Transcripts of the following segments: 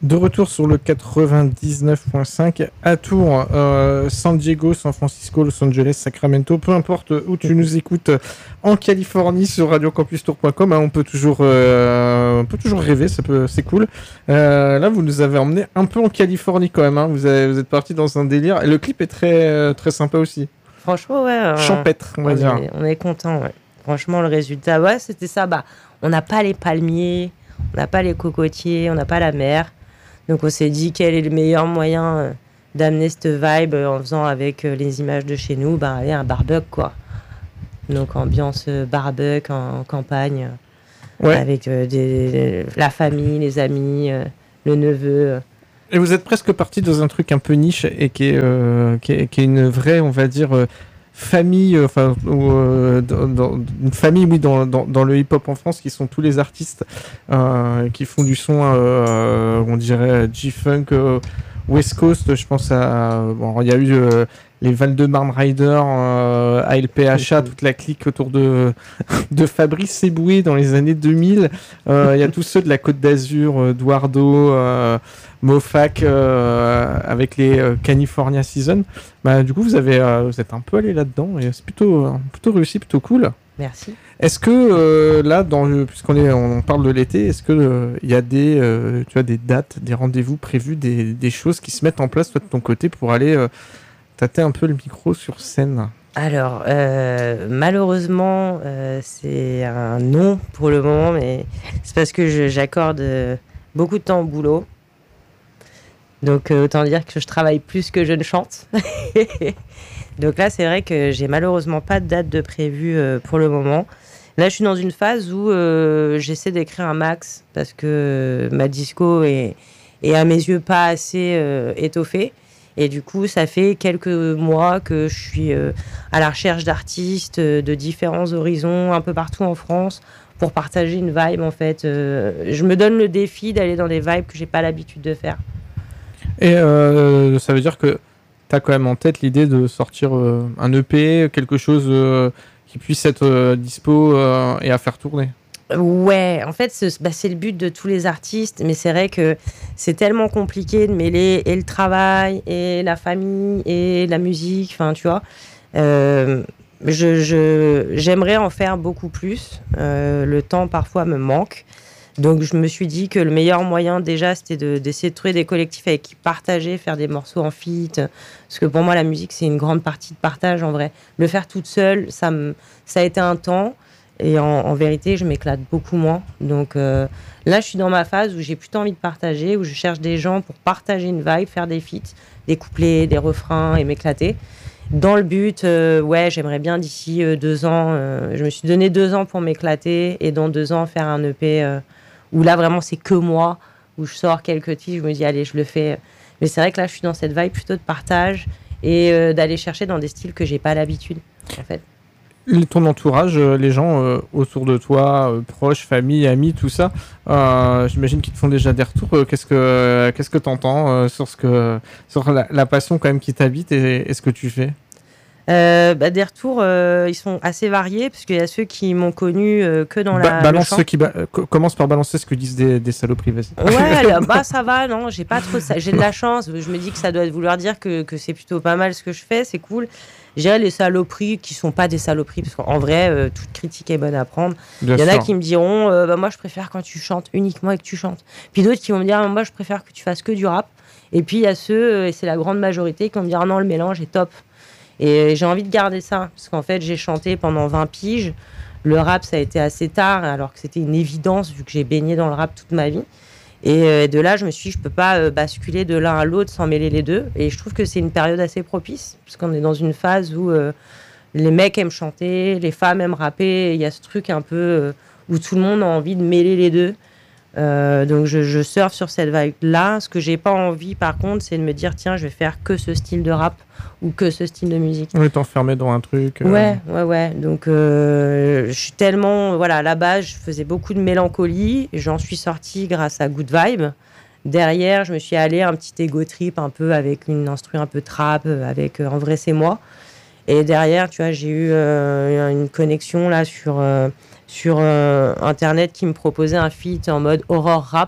De retour sur le 99.5 à Tours, San Diego, San Francisco, Los Angeles, Sacramento, peu importe où tu nous écoutes en Californie sur radiocampustour.com, hein, on peut toujours rêver, c'est cool. Là, vous nous avez emmené un peu en Californie quand même, hein, vous êtes parti dans un délire et le clip est très très sympa aussi. Franchement, ouais. Champêtre, on va dire. On est content, ouais. Franchement, le résultat, ouais, c'était ça. Bah, on n'a pas les palmiers, on n'a pas les cocotiers, on n'a pas la mer. Donc on s'est dit quel est le meilleur moyen d'amener cette vibe en faisant avec les images de chez nous, allez, un barbecue quoi. Donc ambiance barbecue en campagne, ouais. Avec la famille, les amis, le neveu. Et vous êtes presque parti dans un truc un peu niche et qui est une vraie, on va dire, famille, une famille, oui, dans le hip-hop en France, qui sont tous les artistes qui font du son, on dirait G-Funk, West Coast. Je pense à, il y a eu les Val-de-Marne Riders, ALPHA, toute la clique autour de Fabrice Eboué dans les années 2000. Il y a tous ceux de la Côte d'Azur, Eduardo, Mofac, avec les California Season. Du coup, vous êtes un peu allé là-dedans et c'est plutôt réussi, plutôt cool. Merci. Est-ce que là, puisqu'on parle de l'été, est-ce que il y a des dates, des rendez-vous prévus, des choses qui se mettent en place toi de ton côté pour aller tâter un peu le micro sur scène? Alors, malheureusement, c'est un non pour le moment, mais c'est parce que j'accorde beaucoup de temps au boulot. Donc, autant dire que je travaille plus que je ne chante. Donc là, c'est vrai que j'ai malheureusement pas de date de prévue pour le moment. Là, je suis dans une phase où j'essaie d'écrire un max parce que ma disco est à mes yeux pas assez étoffée. Et du coup, ça fait quelques mois que je suis à la recherche d'artistes de différents horizons, un peu partout en France, pour partager une vibe, en fait. Je me donne le défi d'aller dans des vibes que j'ai pas l'habitude de faire. Et ça veut dire que tu as quand même en tête l'idée de sortir un EP, quelque chose qui puisse être dispo et à faire tourner? Ouais, en fait, c'est le but de tous les artistes, mais c'est vrai que c'est tellement compliqué de mêler et le travail, et la famille, et la musique, enfin, tu vois. J'aimerais en faire beaucoup plus. Le temps, parfois, me manque. Donc, je me suis dit que le meilleur moyen, déjà, c'était d'essayer de trouver des collectifs avec qui partager, faire des morceaux en feat. Parce que pour moi, la musique, c'est une grande partie de partage, en vrai. Le faire toute seule, ça a été un temps. Et en vérité, je m'éclate beaucoup moins. Donc là, je suis dans ma phase où j'ai plutôt envie de partager, où je cherche des gens pour partager une vibe, faire des feats, des couplets, des refrains et m'éclater. Dans le but, j'aimerais bien d'ici 2 ans, je me suis donné 2 ans pour m'éclater et dans 2 ans faire un EP où là, vraiment, c'est que moi, où je sors quelques titres, je me dis, allez, je le fais. Mais c'est vrai que là, je suis dans cette vibe plutôt de partage et d'aller chercher dans des styles que j'ai pas l'habitude, en fait. Ton entourage, les gens autour de toi, proches, famille, amis, tout ça, j'imagine qu'ils te font déjà des retours. Qu'est-ce que t'entends sur la passion quand même qui t'habite et ce que tu fais? Des retours, ils sont assez variés parce qu'il y a ceux qui m'ont connu que dans balance le ceux qui commence par balancer ce que disent des saloperies, vas-y. Ouais, ça va, non, j'ai pas trop ça. J'ai de la chance. Je me dis que ça doit vouloir dire que c'est plutôt pas mal ce que je fais, c'est cool. J'ai les saloperies qui sont pas des saloperies parce qu'en vrai, toute critique est bonne à prendre. Il y en a qui me diront, moi je préfère quand tu chantes uniquement et que tu chantes. Puis d'autres qui vont me dire, moi je préfère que tu fasses que du rap. Et puis il y a ceux, et c'est la grande majorité, qui vont me dire, non, le mélange est top. Et j'ai envie de garder ça, parce qu'en fait, j'ai chanté pendant 20 piges. Le rap, ça a été assez tard, alors que c'était une évidence, vu que j'ai baigné dans le rap toute ma vie. Et de là, je me suis dit, je peux pas basculer de l'un à l'autre sans mêler les deux. Et je trouve que c'est une période assez propice, parce qu'on est dans une phase où les mecs aiment chanter, les femmes aiment rapper. Il y a ce truc un peu où tout le monde a envie de mêler les deux. Donc je surfe sur cette vibe-là. Ce que j'ai pas envie, par contre, c'est de me dire, tiens, je vais faire que ce style de rap ou que ce style de musique. On est enfermé dans un truc. Ouais. Donc je suis tellement... Voilà, à la base, je faisais beaucoup de mélancolie. J'en suis sortie grâce à Good Vibe. Derrière, je me suis allée un petit ego trip un peu avec une instru un peu trap, avec En vrai, c'est moi. Et derrière, tu vois, j'ai eu une connexion là sur Internet qui me proposait un feat en mode horror rap.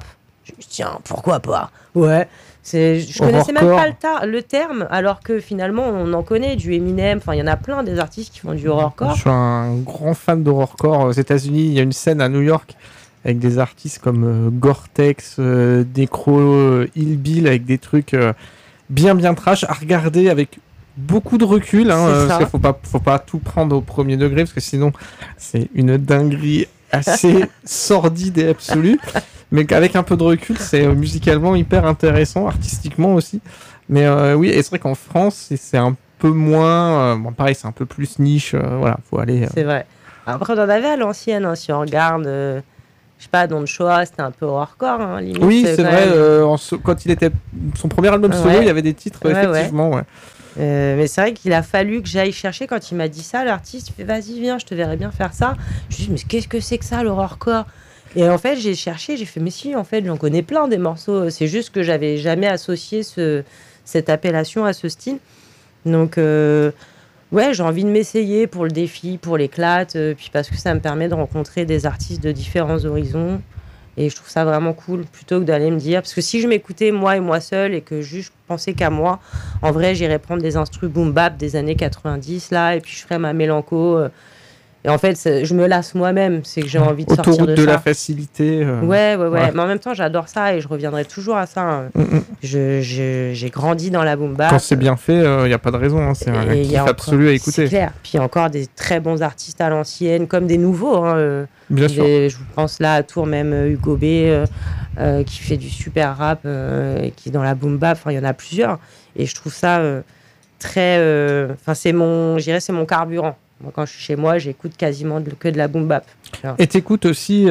Je me dis, tiens, pourquoi pas? Ouais. Je connaissais même pas le terme, alors que finalement, on en connaît du Eminem. Enfin, il y en a plein des artistes qui font du horrorcore. Je suis un grand fan d'horrorcore. Aux États-Unis, il y a une scène à New York avec des artistes comme Gore-Tex, Necro, Hillbill, avec des trucs bien trash à regarder avec beaucoup de recul. Parce qu'il faut pas tout prendre au premier degré, parce que sinon, c'est une dinguerie assez sordide et absolue. Mais avec un peu de recul, c'est musicalement hyper intéressant, artistiquement aussi. Mais oui, et c'est vrai qu'en France, c'est un peu moins... bon, pareil, c'est un peu plus niche. Voilà, faut aller... C'est vrai. Après, on en avait à l'ancienne, hein, si on regarde... je sais pas, Don Choa, c'était un peu hardcore, hein, limite. Oui, c'est vrai. Quand il était... Son premier album solo, il y avait des titres, effectivement, ouais. Mais c'est vrai qu'il a fallu que j'aille chercher. Quand il m'a dit ça, l'artiste, il fait vas-y, viens, je te verrai bien faire ça. Je lui dis, mais qu'est-ce que c'est que ça, l'horrorcore? Et en fait, j'ai cherché, j'ai fait, mais si, en fait, j'en connais plein des morceaux. C'est juste que j'avais jamais associé cette appellation à ce style. Donc, ouais, j'ai envie de m'essayer pour le défi, pour l'éclate, puis parce que ça me permet de rencontrer des artistes de différents horizons. Et je trouve ça vraiment cool, plutôt que d'aller me dire... Parce que si je m'écoutais moi et moi seule et que juste je pensais qu'à moi, en vrai, j'irais prendre des instrus boom-bap des années 90, là, et puis je ferais ma mélanco. Et en fait, je me lasse moi-même. C'est que j'ai envie de sortir de ça. Autoroute de la facilité. Ouais. Mais en même temps, j'adore ça et je reviendrai toujours à ça. J'ai grandi dans la boom-bap. Quand c'est bien fait, il n'y a pas de raison. C'est un kiff absolu à écouter. C'est clair. Puis il y a encore des très bons artistes à l'ancienne, comme des nouveaux. Bien sûr. Je vous pense là à Tours, même Hugo B, qui fait du super rap, qui est dans la boom-bap. Enfin, il y en a plusieurs. Et je trouve ça très... c'est mon carburant. Moi, quand je suis chez moi, j'écoute quasiment que de la boom-bap. Et t'écoutes aussi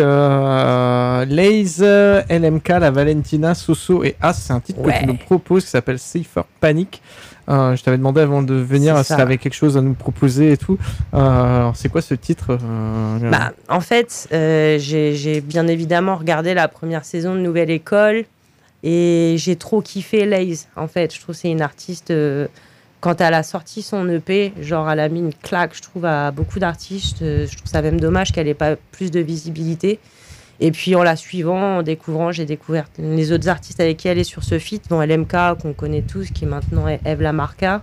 Laze, LMK, La Valentina, Soso et As. C'est un titre que tu nous proposes qui s'appelle Safer Panic. Je t'avais demandé avant de venir si t'avais quelque chose à nous proposer et tout. Alors, c'est quoi ce titre En fait, j'ai bien évidemment regardé la première saison de Nouvelle École et j'ai trop kiffé Laze. En fait, je trouve que c'est une artiste... Quand elle a sorti son EP, genre elle a mis une claque, je trouve, à beaucoup d'artistes. Je trouve ça même dommage qu'elle n'ait pas plus de visibilité. Et puis en la suivant, en découvrant, j'ai découvert les autres artistes avec qui elle est sur ce feat, dont LMK, qu'on connaît tous, qui maintenant est Eve Lamarca.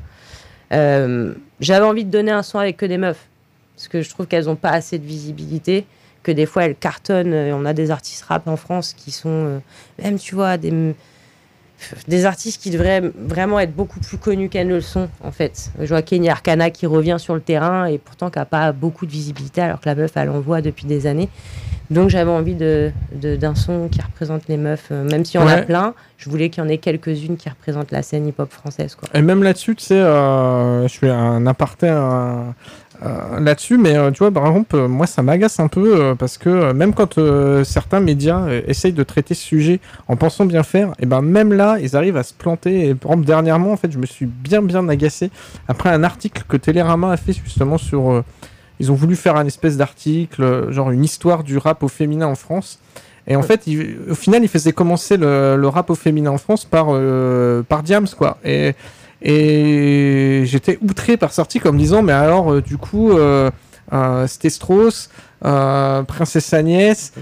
J'avais envie de donner un son avec que des meufs, parce que je trouve qu'elles n'ont pas assez de visibilité, que des fois elles cartonnent. On a des artistes rap en France qui sont, même tu vois, des artistes qui devraient vraiment être beaucoup plus connus qu'elles ne le sont, en fait. Je vois Kenya Arcana qui revient sur le terrain et pourtant qui n'a pas beaucoup de visibilité, alors que la meuf, elle en voit depuis des années. Donc j'avais envie d'un son qui représente les meufs, même s'il y en a plein, je voulais qu'il y en ait quelques-unes qui représentent la scène hip-hop française, quoi. Et même là-dessus, tu sais, je fais un aparté là-dessus, mais tu vois, par exemple, moi ça m'agace un peu parce que même quand certains médias essayent de traiter ce sujet en pensant bien faire, et ben même là, ils arrivent à se planter. Et par exemple, dernièrement, en fait, je me suis bien agacé après un article que Télérama a fait justement sur... ils ont voulu faire un espèce d'article, genre une histoire du rap au féminin en France. Et en fait, au final, ils faisaient commencer le rap au féminin en France par Diams, quoi. Et j'étais outré par sortie comme disant, mais alors, du coup, c'était Strauss, Princesse Agnès,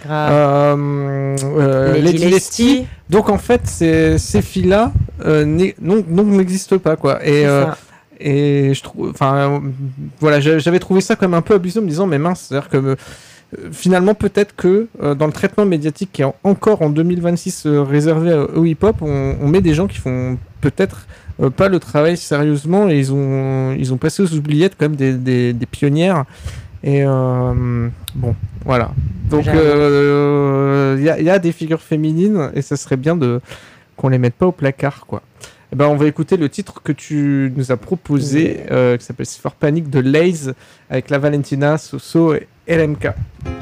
Lady Leslie. Donc, en fait, ces filles-là n'existent pas, quoi. Et je trouve, enfin, voilà, j'avais trouvé ça comme un peu abusé en me disant, mais mince, c'est-à-dire que finalement, peut-être que dans le traitement médiatique qui est encore en 2026 réservé au hip-hop, on met des gens qui font peut-être pas le travail sérieusement et ils ont passé aux oubliettes quand même des pionnières. Et bon, voilà. Donc il y a des figures féminines et ça serait bien qu'on les mette pas au placard, quoi. Eh ben, on va écouter le titre que tu nous as proposé, qui s'appelle Safer Panic de Laze, avec La Valentina, Soso et LMK.